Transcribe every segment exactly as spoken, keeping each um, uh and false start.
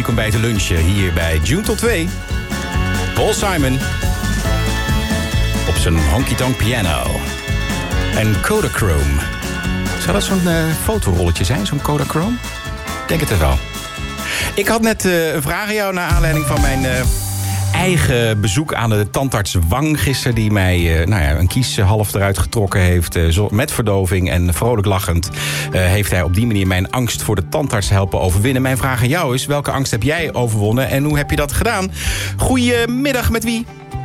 muziek om bij te lunchen. Hier bij June tot twee. Paul Simon. Op zijn honky-tonk piano. En Kodachrome. Zou dat zo'n uh, fotorolletje zijn, zo'n Kodachrome? Ik denk het wel. Ik had net uh, een vraag aan jou naar aanleiding van mijn... Uh, eigen bezoek aan de tandarts Wang gisteren... die mij uh, nou ja, een kies half eruit getrokken heeft. Uh, zo, met verdoving en vrolijk lachend... Uh, heeft hij op die manier mijn angst voor de tandarts helpen overwinnen. Mijn vraag aan jou is, welke angst heb jij overwonnen... en hoe heb je dat gedaan? Goedemiddag, met wie?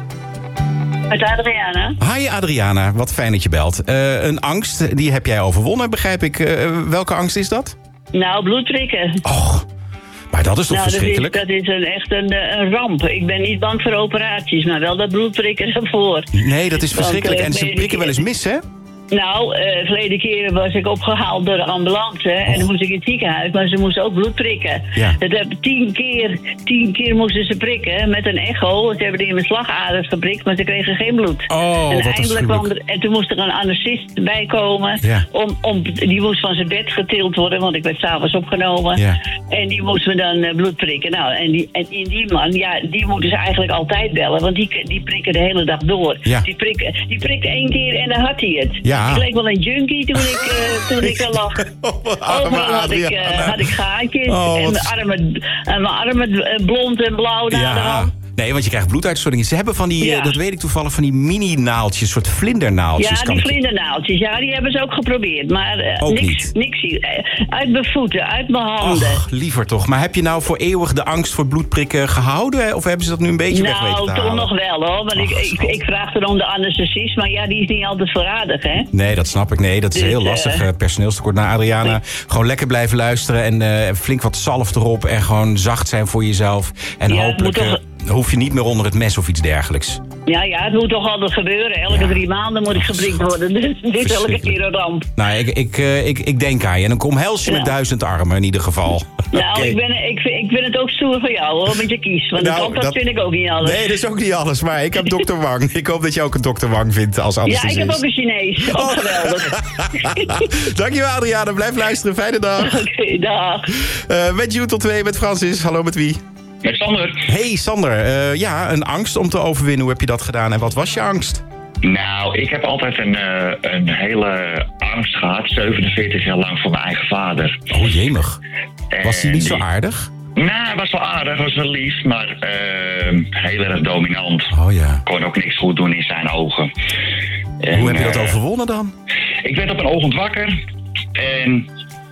Met Adriana. Hi Adriana, wat fijn dat je belt. Uh, een angst, die heb jij overwonnen, begrijp ik. Uh, welke angst is dat? Nou, bloedprikken. Och. Maar dat is toch nou, verschrikkelijk? Dat is, dat is een, echt een, een ramp. Ik ben niet bang voor operaties, maar wel dat bloedprikken ervoor. Nee, dat is verschrikkelijk. Want, uh, en ze prikken wel eens mis, hè? Nou, uh, verleden keren was ik opgehaald door de ambulance. Och. En dan moest ik in het ziekenhuis, maar ze moesten ook bloed prikken. Ja. Dat heb, tien, keer, tien keer moesten ze prikken met een echo. Ze hebben die in mijn slagaders geprikt, maar ze kregen geen bloed. Oh, en, wat eindelijk kwam er, en toen moest er een anesthesist bij komen. Ja. Om, om, die moest van zijn bed getild worden, want ik werd s'avonds opgenomen. Ja. En die moesten we dan uh, bloed prikken. Nou, en die, en die man, ja, die moeten ze eigenlijk altijd bellen, want die, die prikken de hele dag door. Ja. Die, prikken, die prikte één keer en dan had hij het. Ja. Ik leek wel een junkie toen ik, uh, toen ik er lag. Overal had ik, uh, had ik gaatjes. Oh, en mijn armen, en mijn armen blond en blauw naar de hand. Nee, want je krijgt bloeduitstorting. Ze hebben van die, Ja. uh, dat weet ik toevallig, van die mini-naaltjes, soort vlindernaaltjes. Ja, kan die ik... vlindernaaltjes, ja, die hebben ze ook geprobeerd. Maar uh, Ook niks, niet. niks uh, uit mijn voeten, uit mijn handen. Och, liever toch. Maar heb je nou voor eeuwig de angst voor bloedprikken gehouden? Of hebben ze dat nu een beetje weg weten te Nou, toch halen? nog wel hoor. Want ik, Och, ik, ik vraag erom de anesthesist, maar ja, die is niet altijd voorradig, hè? Nee, dat snap ik. Nee, dat is Dus, heel lastig. Uh, personeelstekort naar Adriana. Nee. Gewoon lekker blijven luisteren en uh, flink wat zalf erop. En gewoon zacht zijn voor jezelf. En Ja, het hopelijk moet toch- uh, hoef je niet meer onder het mes of iets dergelijks. Ja, ja, het moet toch altijd gebeuren. Elke Ja. drie maanden moet ik geprikt worden. Dus dit is elke Verschrikkelijk. keer een ramp. Nou, ik, ik, uh, ik, ik denk aan je. En dan omhels je Ja. met duizend armen in ieder geval. Nou, Oké. ik, ben, ik, vind- ik vind het ook stoer voor jou, hoor, met je kies. Want Nou, dat, dat dat- vind ik ook niet alles. Nee, dat is ook niet alles. Maar ik heb dokter Wang. Ik hoop dat je ook een dokter Wang vindt als ja, anesthesist. ik heb ook een Chinees. Ook Oh. geweldig. Dankjewel Adriana. Blijf luisteren. Fijne dag. Oké, dag. Uh, met June tot twee, met Francis. Hallo, met wie? Met Sander. Hey Sander. Uh, ja, een angst om te overwinnen. Hoe heb je dat gedaan? En wat was je angst? Nou, ik heb altijd een, uh, een hele angst gehad, zevenenveertig jaar lang, voor mijn eigen vader. Oh, jemig. Was hij En niet zo die- aardig? Nou, hij was wel aardig, was wel lief, maar uh, heel erg dominant. Oh ja. Kon ook niks goed doen in zijn ogen. En, Hoe heb je dat uh, overwonnen dan? Ik werd op een ochtend wakker en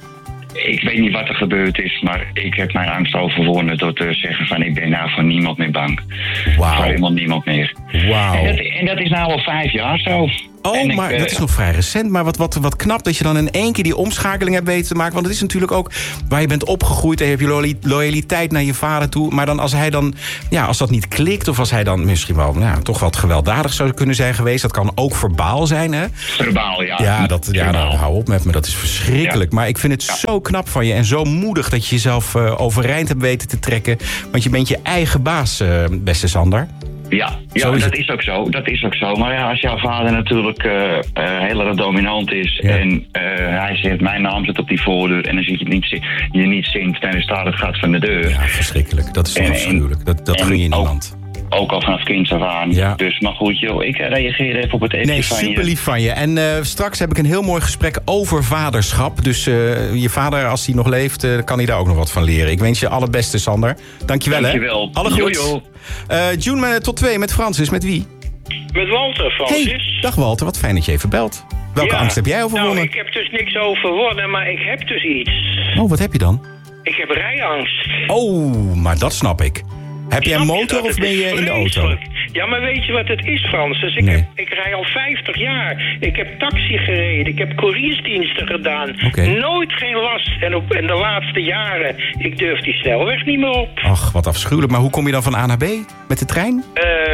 ik weet niet wat er gebeurd is, maar ik heb mijn angst overwonnen door te zeggen van ik ben nou voor niemand meer bang. Wauw. Voor helemaal niemand meer. Wauw. En, dat, en dat is nou al vijf jaar zo. Oh, En ik, maar uh, dat is nog vrij recent. Maar wat, wat, wat knap dat je dan in één keer die omschakeling hebt weten te maken. Want het is natuurlijk ook waar je bent opgegroeid. En je hebt je loyali- loyaliteit naar je vader toe. Maar dan als hij dan, ja, als dat niet klikt. Of als hij dan misschien wel, nou, toch wat gewelddadig zou kunnen zijn geweest. Dat kan ook verbaal zijn, hè? Verbaal, ja. Ja, dat, ja Verbaal. nou, hou op met me. Dat is verschrikkelijk. Ja. Maar ik vind het Ja. zo knap van je. En zo moedig dat je jezelf uh, overeind hebt weten te trekken. Want je bent je eigen baas, uh, beste Sander. Ja, ja Zo is dat het. is ook zo. Dat is ook zo. Maar ja, als jouw vader natuurlijk uh, uh, heel erg dominant is Ja. en uh, hij zegt mijn naam zit op die voordeur en dan zie je het niet, zi- je niet zingt en dan staat het gat van de deur. Ja, verschrikkelijk. Dat is toch En- afschuwelijk. Dat, dat en gun je ook- niemand. Ook al vanaf kind af aan. Ja. Dus maar goed, joh, ik uh, reageer even op het appje Nee, van je. super lief van je. En uh, straks heb ik een heel mooi gesprek over vaderschap. Dus uh, je vader, als hij nog leeft, uh, kan hij daar ook nog wat van leren. Ik wens je alle beste, Sander. Dankjewel, Dankjewel. hè. Alle goeds. Jo, Uh, June uh, tot twee met Francis. Met wie? Met Walter, Francis. Hey, dag Walter. Wat fijn dat je even belt. Welke Ja. angst heb jij overwonnen? Nou, ik heb dus niks overwonnen, maar ik heb dus iets. Oh, wat heb je dan? Ik heb rijangst. Oh, maar dat snap ik. Heb jij een Snap je motor dat? of Het ben is je in de auto? vreselijk. Ja, maar weet je wat het is, Francis? Ik, Nee. heb, ik rij al vijftig jaar. Ik heb taxi gereden. Ik heb couriersdiensten gedaan. Oké. Nooit geen last. En op in de laatste jaren, ik durf die snelweg niet meer op. Ach, wat afschuwelijk. Maar hoe kom je dan van A naar B? Met de trein? Eh,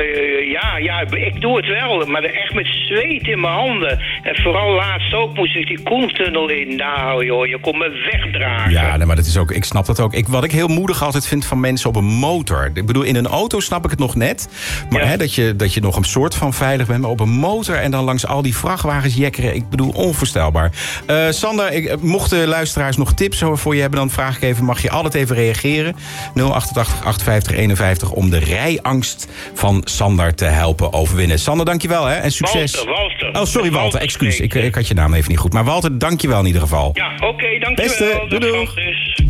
ja, ja, ik doe het wel, maar echt met zweet in mijn handen. En vooral laatst ook moest ik die Koentunnel in. Nou joh, je kon me wegdragen. Ja, nee, maar dat is ook, ik snap dat ook. Ik, wat ik heel moedig altijd vind van mensen op een motor. Ik bedoel, in een auto snap ik het nog net. Maar Ja. hè, dat, je, dat je nog een soort van veilig bent. Maar op een motor en dan langs al die vrachtwagens jekkeren. Ik bedoel, onvoorstelbaar. Uh, Sander, ik, mochten luisteraars nog tips voor je hebben, dan vraag ik even, mag je altijd even reageren? nul acht acht achtenvijftig eenenvijftig om de rijangst van Sander te helpen overwinnen. Sander, dankjewel hè, en succes. Walter, Walter. Oh, sorry Walter, Walter excuus. Ik, spreekt. ik had je naam even niet goed. Maar Walter, dankjewel in ieder geval. Ja, oké, okay, dankjewel. Beste, doei, Dag, doei. Francis.